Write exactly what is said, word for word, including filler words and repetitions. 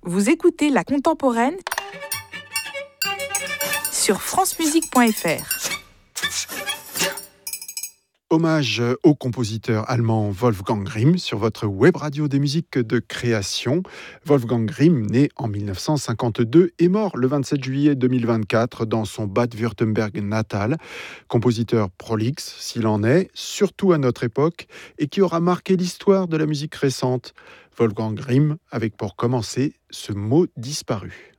Vous écoutez La Contemporaine sur francemusique point f r. Hommage au compositeur allemand Wolfgang Grimm sur votre web radio des musiques de création. Wolfgang Grimm, né en dix-neuf cent cinquante-deux, est mort le vingt-sept juillet deux mille vingt-quatre dans son Bade-Wurtemberg natal. Compositeur prolixe, s'il en est, surtout à notre époque, et qui aura marqué l'histoire de la musique récente. Wolfgang Grimm, avec pour commencer ce mot disparu.